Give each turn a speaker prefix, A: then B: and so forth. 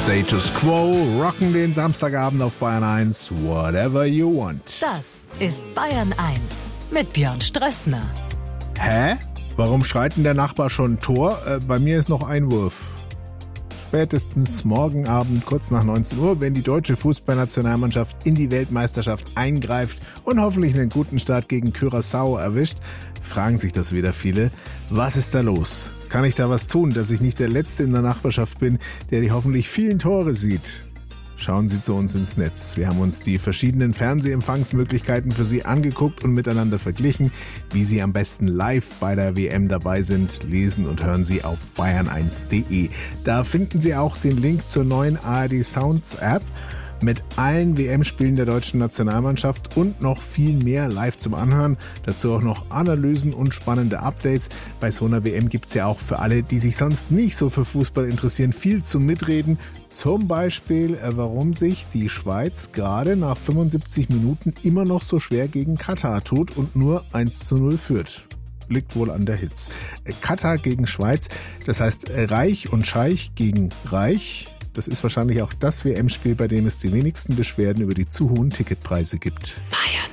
A: Status Quo rocken den Samstagabend auf Bayern 1. Whatever you want.
B: Das ist Bayern 1 mit Björn Strössner.
A: Hä? Warum schreit denn der Nachbar schon Tor? Bei mir ist noch Einwurf. Spätestens morgen Abend, kurz nach 19 Uhr, wenn die deutsche Fußballnationalmannschaft in die Weltmeisterschaft eingreift und hoffentlich einen guten Start gegen Curaçao erwischt, fragen sich das wieder viele. Was ist da los? Kann ich da was tun, dass ich nicht der Letzte in der Nachbarschaft bin, der die hoffentlich vielen Tore sieht? Schauen Sie zu uns ins Netz. Wir haben uns die verschiedenen Fernsehempfangsmöglichkeiten für Sie angeguckt und miteinander verglichen. Wie Sie am besten live bei der WM dabei sind, lesen und hören Sie auf bayern1.de. Da finden Sie auch den Link zur neuen ARD Sounds App mit allen WM-Spielen der deutschen Nationalmannschaft und noch viel mehr live zum Anhören. Dazu auch noch Analysen und spannende Updates. Bei so einer WM gibt es ja auch für alle, die sich sonst nicht so für Fußball interessieren, viel zum Mitreden. Zum Beispiel, warum sich die Schweiz gerade nach 75 Minuten immer noch so schwer gegen Katar tut und nur 1:0 führt. Liegt wohl an der Hitze. Katar gegen Schweiz, das heißt Reich und Scheich gegen Reich. Das ist wahrscheinlich auch das WM-Spiel, bei dem es die wenigsten Beschwerden über die zu hohen Ticketpreise gibt.
B: Bayern